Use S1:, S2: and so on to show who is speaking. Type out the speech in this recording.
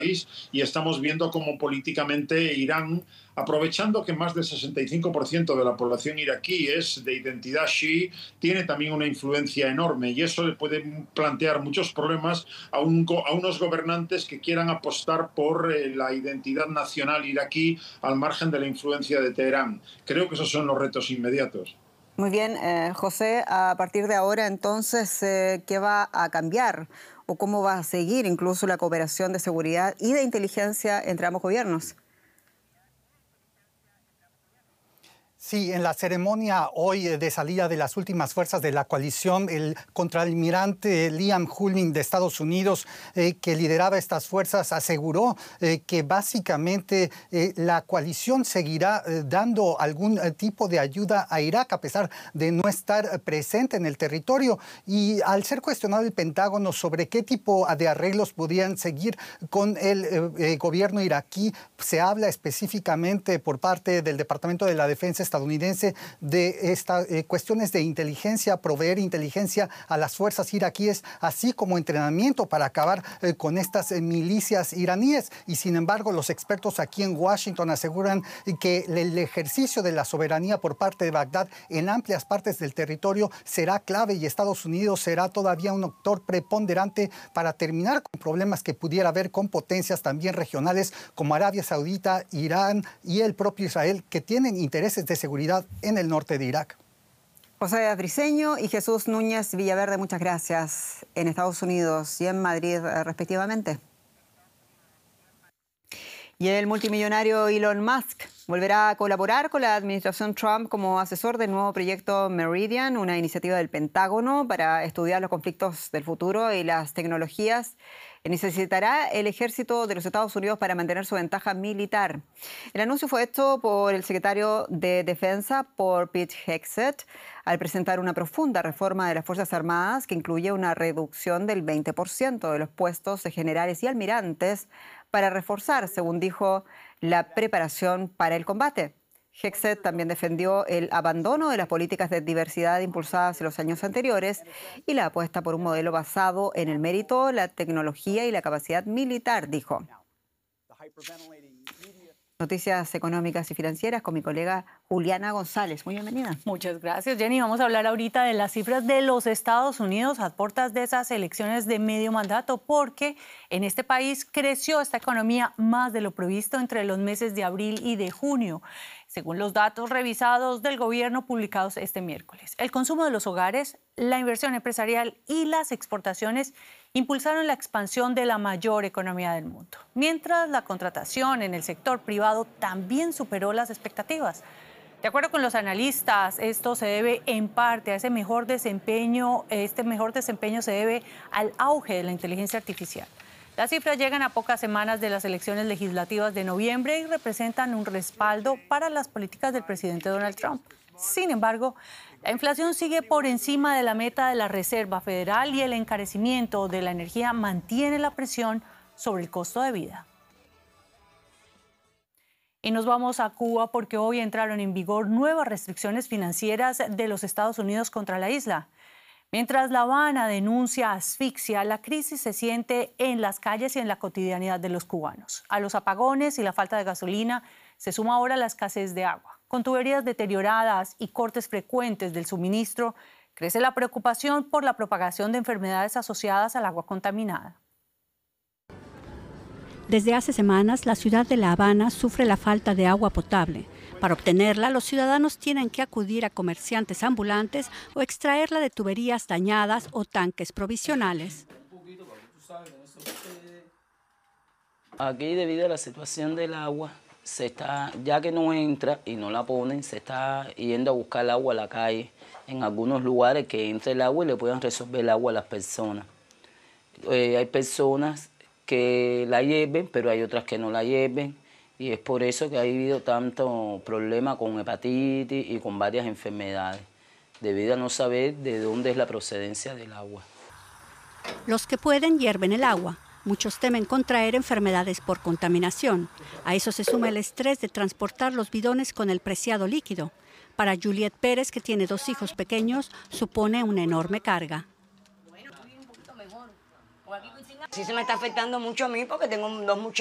S1: y estamos viendo cómo políticamente Irán, aprovechando que más del 65% de la población iraquí es de identidad chií, tiene también una influencia enorme y eso le puede plantear muchos problemas a unos gobernantes que quieran apostar por la identidad nacional iraquí al margen de la influencia de Teherán. Creo que esos son los retos inmediatos.
S2: Muy bien, José, a partir de ahora entonces, ¿qué va a cambiar o cómo va a seguir incluso la cooperación de seguridad y de inteligencia entre ambos gobiernos?
S3: Sí, en la ceremonia hoy de salida de las últimas fuerzas de la coalición, el contraalmirante Liam Hulme de Estados Unidos, que lideraba estas fuerzas, aseguró que básicamente la coalición seguirá dando algún tipo de ayuda a Irak, a pesar de no estar presente en el territorio. Y al ser cuestionado el Pentágono sobre qué tipo de arreglos podrían seguir con el gobierno iraquí, se habla específicamente por parte del Departamento de la Defensa estadounidense de estas cuestiones de inteligencia, proveer inteligencia a las fuerzas iraquíes, así como entrenamiento para acabar con estas milicias iraníes. Y sin embargo, los expertos aquí en Washington aseguran que el ejercicio de la soberanía por parte de Bagdad en amplias partes del territorio será clave y Estados Unidos será todavía un actor preponderante para terminar con problemas que pudiera haber con potencias también regionales como Arabia Saudita, Irán y el propio Israel, que tienen intereses de seguridad en el norte de Irak.
S2: José Briceño y Jesús Núñez Villaverde, muchas gracias, en Estados Unidos y en Madrid, respectivamente. Y el multimillonario Elon Musk volverá a colaborar con la administración Trump como asesor del nuevo proyecto Meridian, una iniciativa del Pentágono para estudiar los conflictos del futuro y las tecnologías que necesitará el ejército de los Estados Unidos para mantener su ventaja militar. El anuncio fue hecho por el secretario de Defensa, por Pete Hegseth, al presentar una profunda reforma de las Fuerzas Armadas que incluye una reducción del 20% de los puestos de generales y almirantes para reforzar, según dijo, la preparación para el combate. Hegseth también defendió el abandono de las políticas de diversidad impulsadas en los años anteriores y la apuesta por un modelo basado en el mérito, la tecnología y la capacidad militar, dijo. Noticias económicas y financieras con mi colega Juliana González. Muy bienvenida.
S4: Muchas gracias, Jenny. Vamos a hablar ahorita de las cifras de los Estados Unidos a puertas de esas elecciones de medio mandato, porque en este país creció esta economía más de lo previsto entre los meses de abril y de junio, según los datos revisados del gobierno publicados este miércoles. El consumo de los hogares, la inversión empresarial y las exportaciones impulsaron la expansión de la mayor economía del mundo, mientras la contratación en el sector privado también superó las expectativas. De acuerdo con los analistas, esto se debe en parte a ese mejor desempeño. Este mejor desempeño se debe al auge de la inteligencia artificial. Las cifras llegan a pocas semanas de las elecciones legislativas de noviembre y representan un respaldo para las políticas del presidente Donald Trump. Sin embargo, la inflación sigue por encima de la meta de la Reserva Federal y el encarecimiento de la energía mantiene la presión sobre el costo de vida. Y nos vamos a Cuba porque hoy entraron en vigor nuevas restricciones financieras de los Estados Unidos contra la isla. Mientras La Habana denuncia asfixia, la crisis se siente en las calles y en la cotidianidad de los cubanos. A los apagones y la falta de gasolina se suma ahora la escasez de agua. Con tuberías deterioradas y cortes frecuentes del suministro, crece la preocupación por la propagación de enfermedades asociadas al agua contaminada.
S5: Desde hace semanas, la ciudad de La Habana sufre la falta de agua potable. Para obtenerla, los ciudadanos tienen que acudir a comerciantes ambulantes o extraerla de tuberías dañadas o tanques provisionales.
S6: Aquí, debido a la situación del agua, ya que no entra y no la ponen, se está yendo a buscar el agua a la calle. En algunos lugares que entre el agua y le puedan resolver el agua a las personas. Hay personas que la lleven, pero hay otras que no la lleven. Y es por eso que ha habido tanto problema con hepatitis y con varias enfermedades, debido a no saber de dónde es la procedencia del agua.
S5: Los que pueden hierven el agua. Muchos temen contraer enfermedades por contaminación. A eso se suma el estrés de transportar los bidones con el preciado líquido. Para Juliet Pérez, que tiene 2 hijos pequeños, supone una enorme carga.
S7: Sí se me está afectando mucho a mí porque tengo dos muchachos.